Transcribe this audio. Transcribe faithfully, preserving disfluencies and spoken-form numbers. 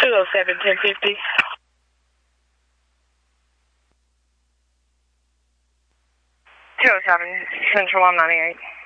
two oh seven, ten fifty. two oh seven, Central one ninety-eight.